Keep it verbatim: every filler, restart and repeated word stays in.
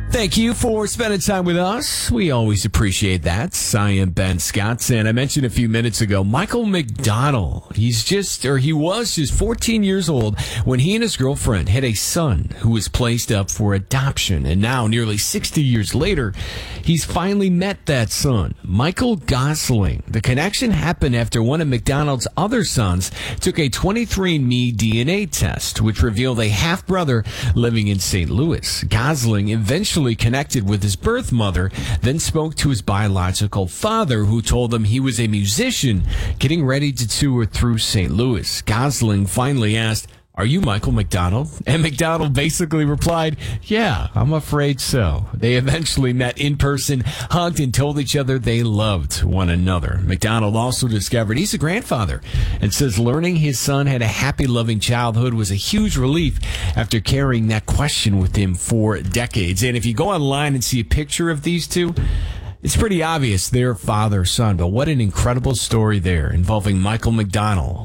Thank you for spending time with us. We always appreciate that. I am Ben Scott, and I mentioned a few minutes ago, Michael McDonald. He's just, or he was just fourteen years old when he and his girlfriend had a son who was placed up for adoption. And now, nearly sixty years later, he's finally met that son, Michael Gosling. The connection happened after one of McDonald's other sons took a twenty-three and me D N A test, which revealed a half-brother living in Saint Louis. Gosling eventually connected with his birth mother, then spoke to his biological father, who told him he was a musician getting ready to tour through Saint Louis. Gosling finally asked, "Are you Michael McDonald?" And McDonald basically replied, "Yeah, I'm afraid so." They eventually met in person, hugged, and told each other they loved one another. McDonald also discovered he's a grandfather and says learning his son had a happy, loving childhood was a huge relief after carrying that question with him for decades. And if you go online and see a picture of these two, it's pretty obvious they're father-son. But what an incredible story there involving Michael McDonald.